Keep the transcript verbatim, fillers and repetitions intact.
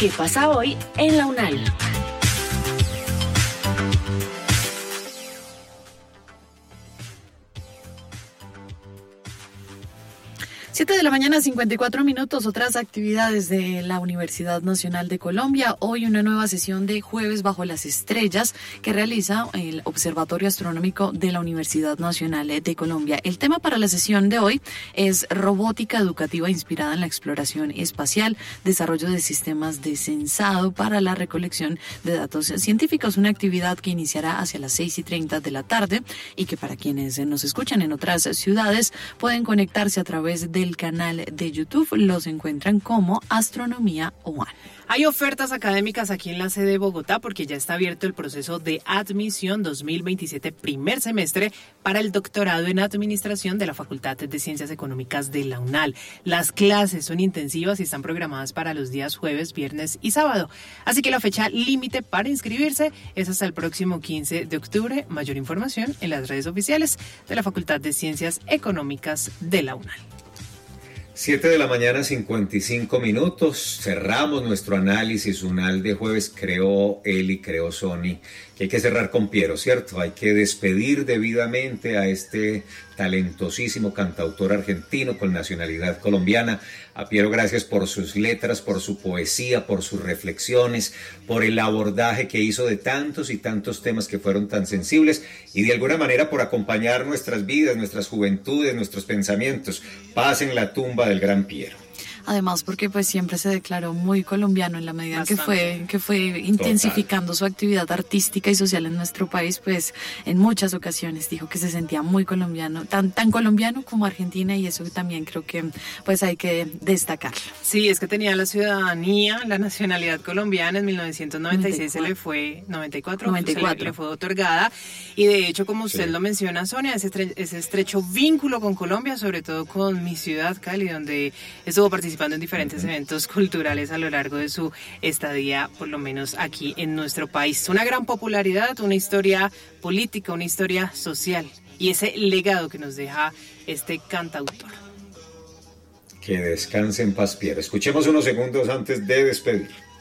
¿Qué pasa hoy en la UNAL? Siete de la mañana, cincuenta y cuatro minutos, otras actividades de la Universidad Nacional de Colombia. Hoy una nueva sesión de Jueves bajo las estrellas que realiza el Observatorio Astronómico de la Universidad Nacional de Colombia. El tema para la sesión de hoy es robótica educativa inspirada en la exploración espacial, desarrollo de sistemas de censado para la recolección de datos científicos, una actividad que iniciará hacia las seis y treinta de la tarde y que para quienes nos escuchan en otras ciudades pueden conectarse a través de el canal de YouTube, los encuentran como Astronomía One. Hay ofertas académicas aquí en la sede de Bogotá porque ya está abierto el proceso de admisión dos mil veintisiete primer semestre para el doctorado en Administración de la Facultad de Ciencias Económicas de la UNAL. Las clases son intensivas y están programadas para los días jueves, viernes y sábado. Así que la fecha límite para inscribirse es hasta el próximo quince de octubre. Mayor información en las redes oficiales de la Facultad de Ciencias Económicas de la UNAL. Siete de la mañana, cincuenta y cinco minutos. Cerramos nuestro análisis UNAL de jueves. Creó Eli, creó Sony, que hay que cerrar con Piero, ¿cierto? Hay que despedir debidamente a este talentosísimo cantautor argentino con nacionalidad colombiana. A Piero, gracias por sus letras, por su poesía, por sus reflexiones, por el abordaje que hizo de tantos y tantos temas que fueron tan sensibles y de alguna manera por acompañar nuestras vidas, nuestras juventudes, nuestros pensamientos. Paz en la tumba del gran Piero. Además, porque pues siempre se declaró muy colombiano en la medida en que fue, que fue intensificando Total. Su actividad artística y social en nuestro país, pues en muchas ocasiones dijo que se sentía muy colombiano, tan, tan colombiano como Argentina, y eso también creo que pues hay que destacarlo. Sí, es que tenía la ciudadanía, la nacionalidad colombiana, en mil novecientos noventa y seis se le fue, noventa y cuatro, noventa y cuatro. Se le, le fue otorgada, y de hecho, como usted sí. lo menciona, Sonia, ese, estre- ese estrecho vínculo con Colombia, sobre todo con mi ciudad, Cali, donde estuvo participando participando en diferentes eventos culturales a lo largo de su estadía, por lo menos aquí en nuestro país. Una gran popularidad, una historia política, una historia social y ese legado que nos deja este cantautor. Que descanse en paz, Piero. Escuchemos unos segundos antes de despedir.